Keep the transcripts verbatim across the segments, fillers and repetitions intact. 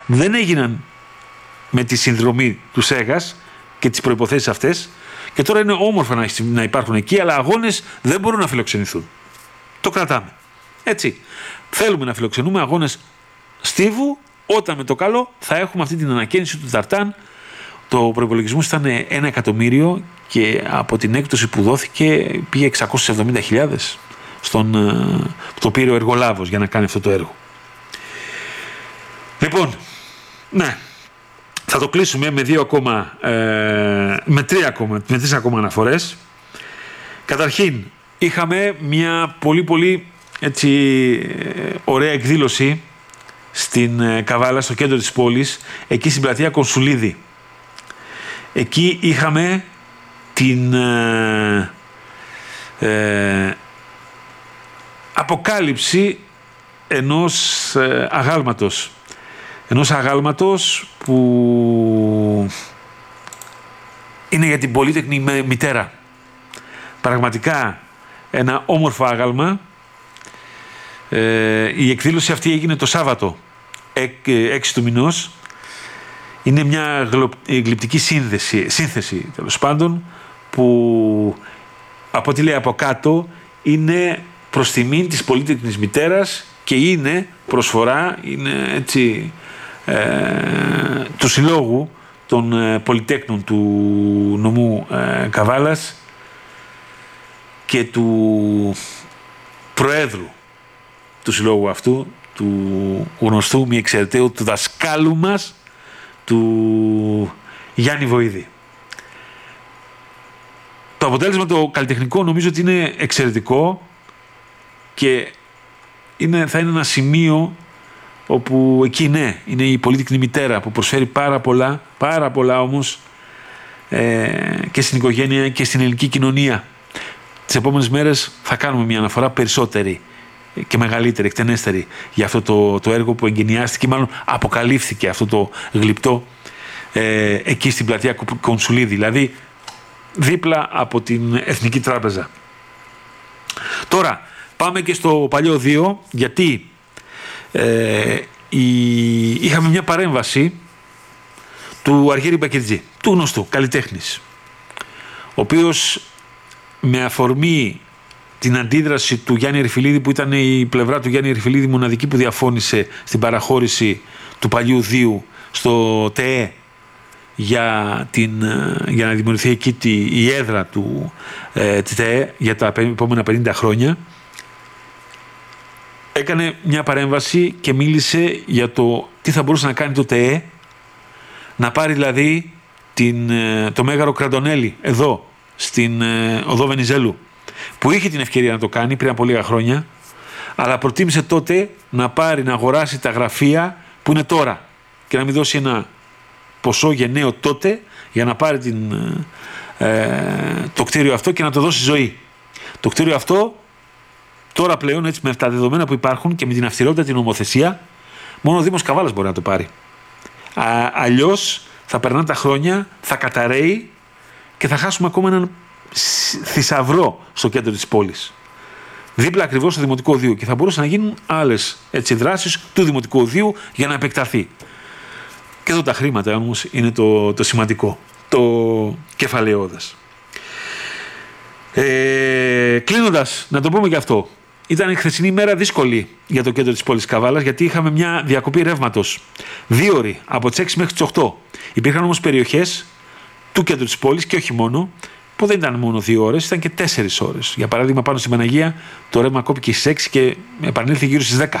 δεν έγιναν με τη συνδρομή του ΣΕΓΑΣ και τις προϋποθέσεις αυτές, και τώρα είναι όμορφα να υπάρχουν εκεί, αλλά αγώνες δεν μπορούν να φιλοξενηθούν. Το κρατάμε. Έτσι. Θέλουμε να φιλοξενούμε αγώνες στίβου, όταν με το καλό θα έχουμε αυτή την ανακαίνιση του Ταρτάν. Το προϋπολογισμό ήταν ένα εκατομμύριο και από την έκπτωση που δόθηκε πήγε εξακόσιες εβδομήντα χιλιάδες στον, το πήρε ο εργολάβος για να κάνει αυτό το έργο. Λοιπόν, ναι, θα το κλείσουμε με δύο ακόμα, ε, με τρία ακόμα, με τρεις ακόμα αναφορές. Καταρχήν, είχαμε μια πολύ πολύ έτσι, ωραία εκδήλωση στην Καβάλα, στο κέντρο της πόλης, εκεί στην πλατεία Κονσουλίδη. Εκεί είχαμε την ε, ε, αποκάλυψη ενός ε, αγάλματος. Ενός αγάλματος που είναι για την πολύτεκνη μητέρα. Πραγματικά ένα όμορφο άγαλμα. Ε, η εκδήλωση αυτή έγινε το Σάββατο, έξι του μηνός. Είναι μια γλυπτική σύνθεση, σύνθεση τέλος πάντων, που από ό,τι λέει από κάτω είναι προς τιμήν της πολύτεκνης μητέρας και είναι προσφορά, είναι έτσι, ε, του Συλλόγου των ε, Πολυτέκνων του νομού ε, Καβάλας και του Προέδρου του Συλλόγου αυτού, του γνωστού μη εξαιρεταίου, του δασκάλου μας, του Γιάννη Βοηδή. Το αποτέλεσμα το καλλιτεχνικό νομίζω ότι είναι εξαιρετικό και είναι, θα είναι ένα σημείο όπου εκεί ναι, είναι η πολύτεκνη μητέρα που προσφέρει πάρα πολλά, πάρα πολλά όμως ε, και στην οικογένεια και στην ελληνική κοινωνία. Τις επόμενες μέρες θα κάνουμε μια αναφορά περισσότερη και μεγαλύτερη, εκτενέστερη για αυτό το, το έργο που εγκαινιάστηκε, μάλλον αποκαλύφθηκε αυτό το γλυπτό ε, εκεί στην πλατεία Κονσουλίδη, δηλαδή δίπλα από την Εθνική Τράπεζα. Τώρα πάμε και στο παλιό δύο, γιατί ε, η, είχαμε μια παρέμβαση του Αργύρη Μπακερτζή, του γνωστού καλλιτέχνης, ο οποίος με αφορμή την αντίδραση του Γιάννη Ερυφιλίδη, που ήταν η πλευρά του Γιάννη Ερυφιλίδη μοναδική που διαφώνησε στην παραχώρηση του παλιού Δίου στο ΤΕΕ για, την, για να δημιουργηθεί εκεί τη, η έδρα του ε, ΤΕΕ για τα επόμενα πενήντα χρόνια, έκανε μια παρέμβαση και μίλησε για το τι θα μπορούσε να κάνει το ΤΕΕ, να πάρει δηλαδή την, το Μέγαρο Κραντονέλη εδώ στην ε, οδό Βενιζέλου, που είχε την ευκαιρία να το κάνει πριν από λίγα χρόνια, αλλά προτίμησε τότε να πάρει, να αγοράσει τα γραφεία που είναι τώρα και να μην δώσει ένα ποσό γενναίο τότε για να πάρει την, ε, το κτίριο αυτό και να το δώσει ζωή. Το κτίριο αυτό τώρα πλέον, έτσι, με τα δεδομένα που υπάρχουν και με την αυστηρότητα την νομοθεσία, μόνο ο Δήμος Καβάλας μπορεί να το πάρει. Α, αλλιώς θα περνάνε τα χρόνια, θα καταραίει και θα χάσουμε ακόμα έναν θησαυρό στο κέντρο της πόλης. Δίπλα ακριβώς στο Δημοτικό Οδείο, και θα μπορούσαν να γίνουν άλλες έτσι, δράσεις του Δημοτικού Οδείου για να επεκταθεί. Και εδώ τα χρήματα όμως είναι το, το σημαντικό, το κεφαλαιώδες. Ε, κλείνοντας, να το πούμε και αυτό. Ήταν η χθεσινή μέρα δύσκολη για το κέντρο της πόλης Καβάλας, γιατί είχαμε μια διακοπή ρεύματος. Δύο ώρες, από τις έξι μέχρι τις οκτώ. Υπήρχαν όμως περιοχές του κέντρου της πόλης και όχι μόνο, που δεν ήταν μόνο δύο ώρες, ήταν και τέσσερις ώρες. Για παράδειγμα, πάνω στην Παναγία το ρεύμα κόπηκε στις έξι και επανήλθε γύρω στις δέκα.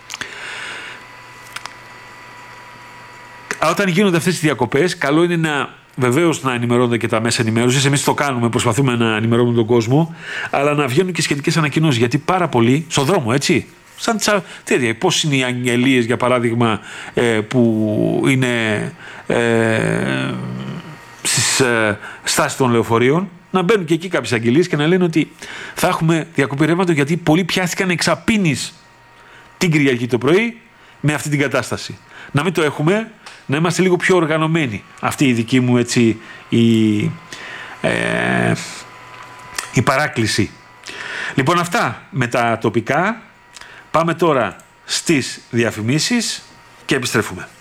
Όταν γίνονται αυτές τις διακοπές, καλό είναι να βεβαίως να ενημερώνονται και τα μέσα ενημέρωσης. Εμείς το κάνουμε, προσπαθούμε να ενημερώνουμε τον κόσμο, αλλά να βγαίνουν και σχετικές ανακοινώσεις. Γιατί πάρα πολλοί στον δρόμο, έτσι. Σαν τσα, τέτοια, πώς είναι οι αγγελίες, για παράδειγμα, ε, που είναι ε, στις ε, στάσεις των λεωφορείων, να μπαίνουν και εκεί κάποιες αγγελίες και να λένε ότι θα έχουμε διακοπή ρεύματος, γιατί πολλοί πιάστηκαν εξαπίνης την Κυριακή το πρωί με αυτή την κατάσταση. Να μην το έχουμε, να είμαστε λίγο πιο οργανωμένοι. Αυτή η δική μου έτσι η, ε, η παράκληση. Λοιπόν, αυτά με τα τοπικά. Πάμε τώρα στις διαφημίσεις και επιστρέφουμε.